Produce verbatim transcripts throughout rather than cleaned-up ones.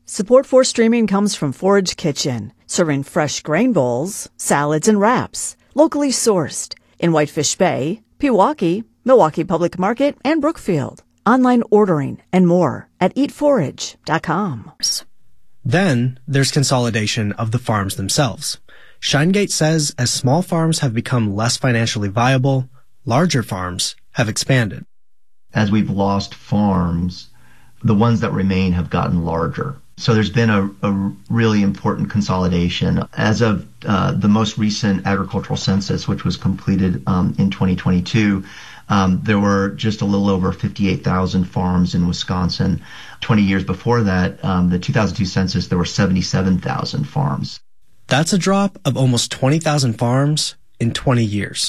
Support for streaming comes from Forage Kitchen, serving fresh grain bowls, salads, and wraps, locally sourced in Whitefish Bay, Pewaukee, Milwaukee Public Market, and Brookfield. Online ordering and more at eat forage dot com. Then there's consolidation of the farms themselves. Shingate says as small farms have become less financially viable, larger farms have expanded. As we've lost farms, the ones that remain have gotten larger. So there's been a, a really important consolidation. As of uh, the most recent agricultural census, which was completed um, in twenty twenty-two, um, there were just a little over fifty-eight thousand farms in Wisconsin. twenty years before that, um, the two thousand two census, there were seventy-seven thousand farms. That's a drop of almost twenty thousand farms in twenty years.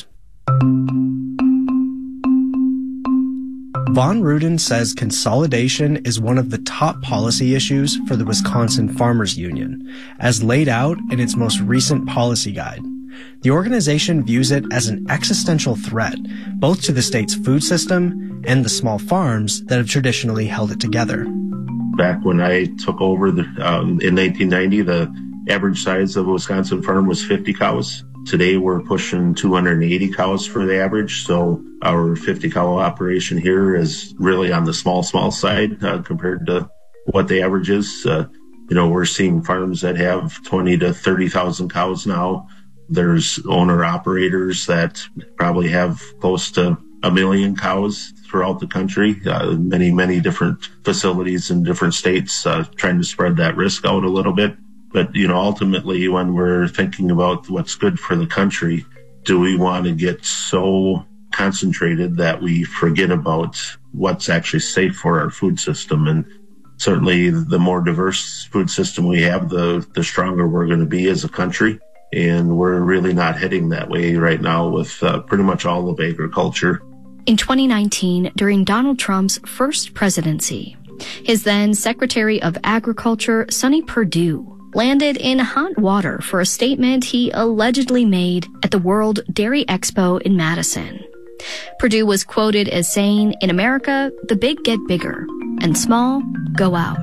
Von Ruden says consolidation is one of the top policy issues for the Wisconsin Farmers Union, as laid out in its most recent policy guide. The organization views it as an existential threat, both to the state's food system and the small farms that have traditionally held it together. Back when I took over the, um, in nineteen ninety, the average size of a Wisconsin farm was fifty cows. Today we're pushing two hundred eighty cows for the average, so our fifty cow operation here is really on the small, small side uh, compared to what the average is. Uh, you know, we're seeing farms that have twenty to thirty thousand cows now. There's owner operators that probably have close to a million cows throughout the country, uh, many, many different facilities in different states, uh, trying to spread that risk out a little bit. But, you know, ultimately, when we're thinking about what's good for the country, do we want to get so concentrated that we forget about what's actually safe for our food system? And certainly the more diverse food system we have, the, the stronger we're going to be as a country. And we're really not heading that way right now with uh, pretty much all of agriculture. In twenty nineteen, during Donald Trump's first presidency, his then Secretary of Agriculture, Sonny Perdue, landed in hot water for a statement he allegedly made at the World Dairy Expo in Madison. Perdue was quoted as saying, "In America, the big get bigger, and small go out."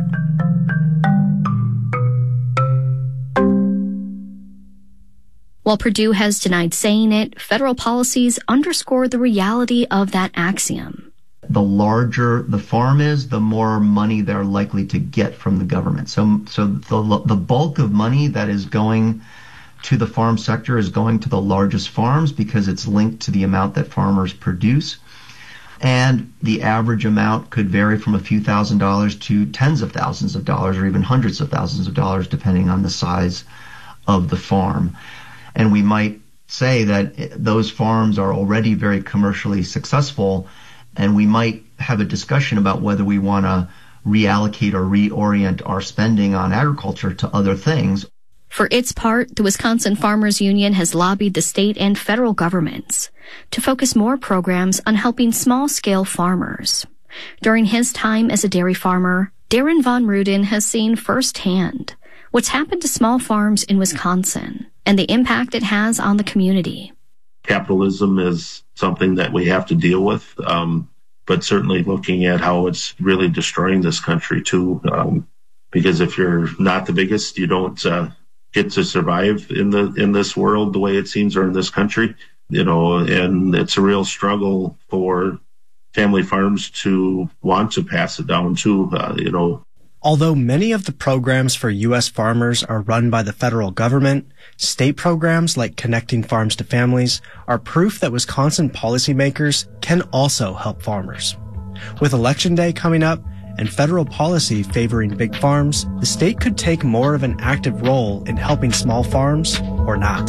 While Perdue has denied saying it, federal policies underscore the reality of that axiom. The larger the farm is, the more money they're likely to get from the government. So, so the, the bulk of money that is going to the farm sector is going to the largest farms because it's linked to the amount that farmers produce. And the average amount could vary from a few thousand dollars to tens of thousands of dollars or even hundreds of thousands of dollars, depending on the size of the farm. And we might say that those farms are already very commercially successful, and we might have a discussion about whether we want to reallocate or reorient our spending on agriculture to other things. For its part, the Wisconsin Farmers Union has lobbied the state and federal governments to focus more programs on helping small-scale farmers. During his time as a dairy farmer, Darren Von Ruden has seen firsthand what's happened to small farms in Wisconsin and the impact it has on the community. Capitalism is something that we have to deal with, um, but certainly looking at how it's really destroying this country too. Um, because if you're not the biggest, you don't uh, get to survive in the in this world the way it seems, or in this country. You know, and it's a real struggle for family farms to want to pass it down too. Uh, you know. Although many of the programs for U S farmers are run by the federal government, state programs like Connecting Farms to Families are proof that Wisconsin policymakers can also help farmers. With Election Day coming up and federal policy favoring big farms, the state could take more of an active role in helping small farms or not.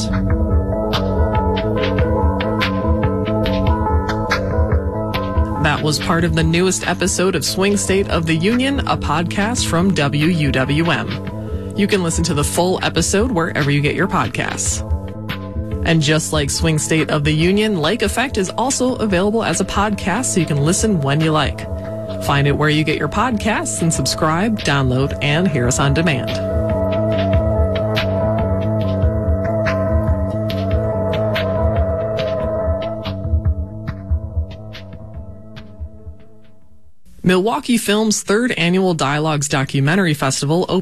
That was part of the newest episode of Swing State of the Union, a podcast from W U W M. You can listen to the full episode wherever you get your podcasts. And just like Swing State of the Union, Lake Effect is also available as a podcast so you can listen when you like. Find it where you get your podcasts and subscribe, download, and hear us on demand. Milwaukee Film's third annual Dialogues Documentary Festival opened